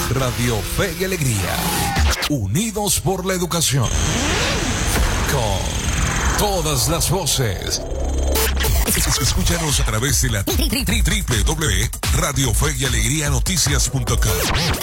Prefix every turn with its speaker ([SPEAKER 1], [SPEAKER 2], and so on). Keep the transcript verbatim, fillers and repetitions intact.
[SPEAKER 1] Radio Fe y Alegría, unidos por la educación, con todas las voces. Escúchanos a través de la doble u doble u doble u punto radio fe y alegría noticias punto com.